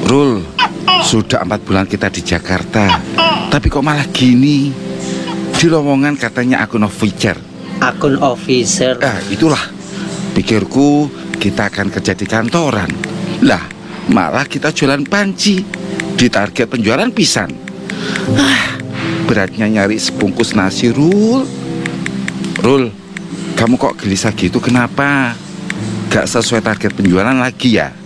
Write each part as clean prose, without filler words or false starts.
Rul, sudah 4 bulan kita di Jakarta, tapi kok malah gini? Di lowongan katanya akun officer. Akun officer? Itulah. Pikirku kita akan kerja di kantoran. Lah, malah kita jualan panci. Di target penjualan pisan. Beratnya nyari sebungkus nasi, Rul. Rul, kamu kok gelisah gitu kenapa? Gak sesuai target penjualan lagi ya?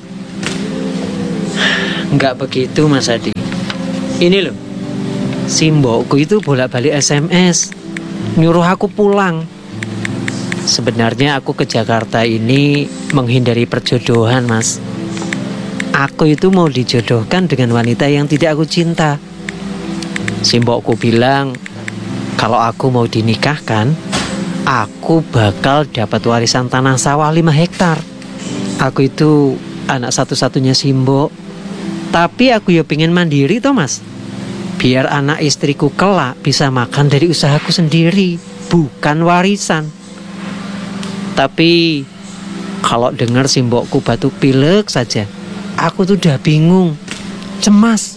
Enggak begitu Mas Adi. Ini loh, si mbokku itu bolak-balik SMS nyuruh aku pulang. Sebenarnya aku ke Jakarta ini menghindari perjodohan, Mas. Aku itu mau dijodohkan dengan wanita yang tidak aku cinta. Si mbokku bilang kalau aku mau dinikahkan, aku bakal dapat warisan tanah sawah 5 hektar. Aku itu anak satu-satunya si mbok. Tapi aku ya pengen mandiri toh Mas. Biar anak istriku kelak bisa makan dari usahaku sendiri, bukan warisan. Tapi kalau dengar si mbokku batuk pilek saja, aku tuh udah bingung, cemas.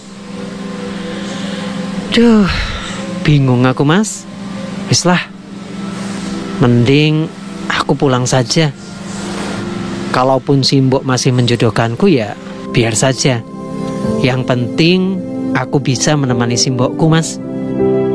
Duh, bingung aku Mas. Wis lah, mending aku pulang saja. Kalaupun si mbok masih menjodohkanku ya biar saja. Yang penting aku bisa menemani si mbokku Mas.